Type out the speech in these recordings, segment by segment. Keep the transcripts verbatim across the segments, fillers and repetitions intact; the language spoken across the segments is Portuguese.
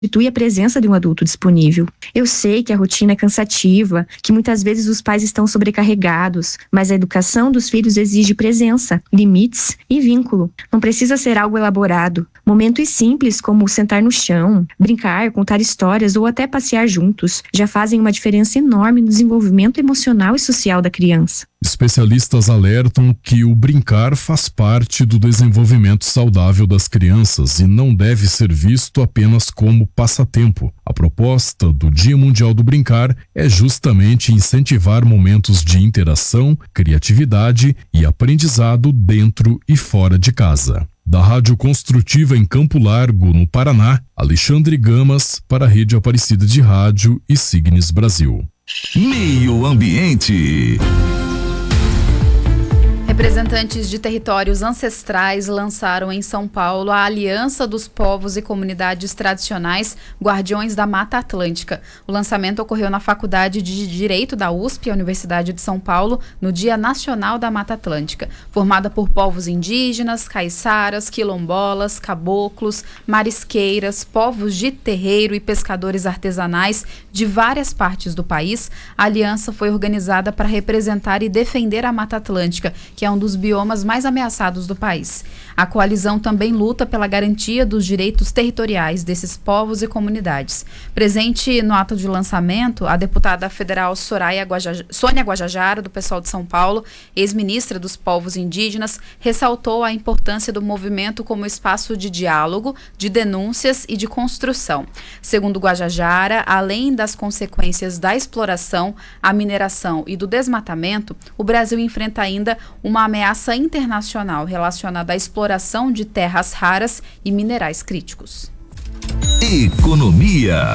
substitui a presença de um adulto disponível. Eu sei que a rotina é cansativa, que muitas vezes os pais estão sobrecarregados, mas a educação dos filhos exige presença, limites e vínculo. Não precisa ser algo elaborado. Momentos simples como sentar no chão, brincar, contar histórias ou até passear juntos já fazem uma diferença enorme no desenvolvimento emocional e social da criança. Especialistas alertam que o brincar faz parte do desenvolvimento saudável das crianças e não deve ser visto apenas como passatempo. A proposta do Dia Mundial do Brincar é justamente incentivar momentos de interação, criatividade e aprendizado dentro e fora de casa. Da Rádio Construtiva em Campo Largo, no Paraná, Alexandre Gamas para a Rede Aparecida de Rádio e Signes Brasil. Meio Ambiente. Representantes de territórios ancestrais lançaram em São Paulo a Aliança dos Povos e Comunidades Tradicionais Guardiões da Mata Atlântica. O lançamento ocorreu na Faculdade de Direito da U S P, a Universidade de São Paulo, no Dia Nacional da Mata Atlântica. Formada por povos indígenas, caiçaras, quilombolas, caboclos, marisqueiras, povos de terreiro e pescadores artesanais de várias partes do país, a aliança foi organizada para representar e defender a Mata Atlântica, que é um dos biomas mais ameaçados do país. A coalizão também luta pela garantia dos direitos territoriais desses povos e comunidades. Presente no ato de lançamento, a deputada federal Soraya Guajaj... Sônia Guajajara, do PSOL de São Paulo, ex-ministra dos povos indígenas, ressaltou a importância do movimento como espaço de diálogo, de denúncias e de construção. Segundo Guajajara, além das consequências da exploração, a mineração e do desmatamento, o Brasil enfrenta ainda uma ameaça internacional relacionada à exploração de terras raras e minerais críticos. Economia.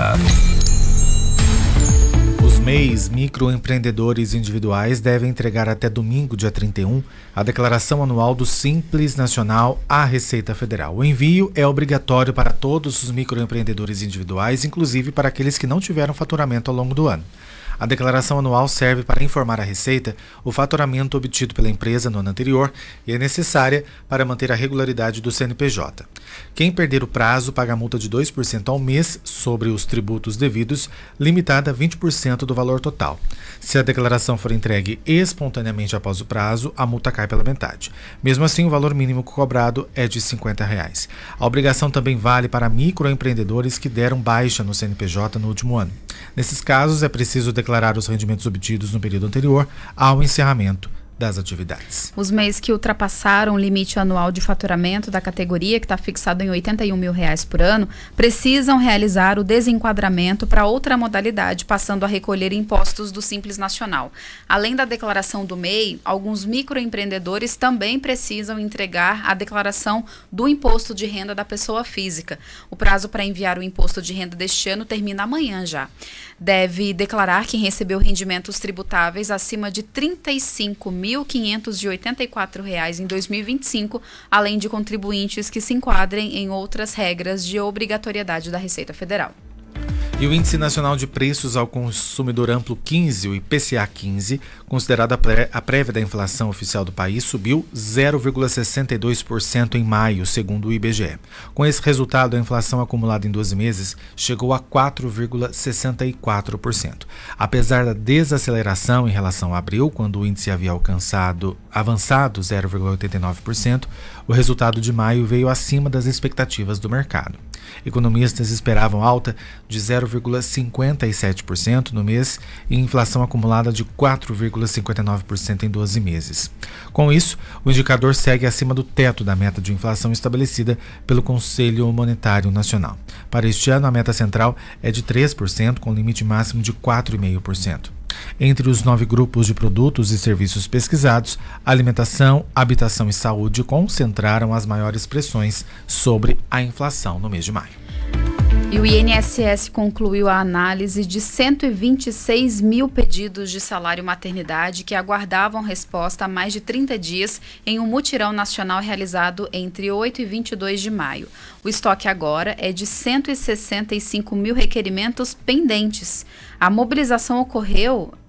Os M E Is, microempreendedores individuais, devem entregar até domingo, dia trinta e um, a declaração anual do Simples Nacional à Receita Federal. O envio é obrigatório para todos os microempreendedores individuais, inclusive para aqueles que não tiveram faturamento ao longo do ano. A declaração anual serve para informar à Receita o faturamento obtido pela empresa no ano anterior e é necessária para manter a regularidade do C N P J. Quem perder o prazo paga multa de dois por cento ao mês sobre os tributos devidos, limitada a vinte por cento do valor total. Se a declaração for entregue espontaneamente após o prazo, a multa cai pela metade. Mesmo assim, o valor mínimo cobrado é de cinquenta reais. A obrigação também vale para microempreendedores que deram baixa no C N P J no último ano. Nesses casos, é preciso declarar os rendimentos obtidos no período anterior ao encerramento das atividades. Os M E Is que ultrapassaram o limite anual de faturamento da categoria, que está fixado em oitenta e um mil reais por ano, precisam realizar o desenquadramento para outra modalidade, passando a recolher impostos do Simples Nacional. Além da declaração do M E I, alguns microempreendedores também precisam entregar a declaração do imposto de renda da pessoa física. O prazo para enviar o imposto de renda deste ano termina amanhã já. Deve declarar quem recebeu rendimentos tributáveis acima de trinta e cinco mil quinhentos e oitenta e quatro reais em dois mil e vinte e cinco, além de contribuintes que se enquadrem em outras regras de obrigatoriedade da Receita Federal. E o Índice Nacional de Preços ao Consumidor Amplo quinze, o I P C A quinze, considerado a, pré, a prévia da inflação oficial do país, subiu zero vírgula sessenta e dois por cento em maio, segundo o I B G E. Com esse resultado, a inflação acumulada em doze meses chegou a quatro vírgula sessenta e quatro por cento. Apesar da desaceleração em relação a abril, quando o índice havia alcançado, avançado zero vírgula oitenta e nove por cento, o resultado de maio veio acima das expectativas do mercado. Economistas esperavam alta de zero vírgula cinquenta e sete por cento no mês e inflação acumulada de quatro vírgula cinquenta e nove por cento em doze meses. Com isso, o indicador segue acima do teto da meta de inflação estabelecida pelo Conselho Monetário Nacional. Para este ano, a meta central é de três por cento, com limite máximo de quatro vírgula cinco por cento. Entre os nove grupos de produtos e serviços pesquisados, alimentação, habitação e saúde concentraram as maiores pressões sobre a inflação no mês de maio. E o I N S S concluiu a análise de cento e vinte e seis mil pedidos de salário maternidade que aguardavam resposta há mais de trinta dias em um mutirão nacional realizado entre oito e vinte e dois de maio. O estoque agora é de cento e sessenta e cinco mil requerimentos pendentes. A mobilização ocorreu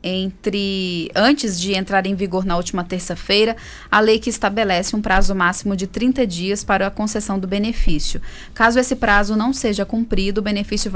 entre antes de entrar em vigor na última terça-feira, a lei que estabelece um prazo máximo de trinta dias para a concessão do benefício. Caso esse prazo não seja cumprido, o benefício vai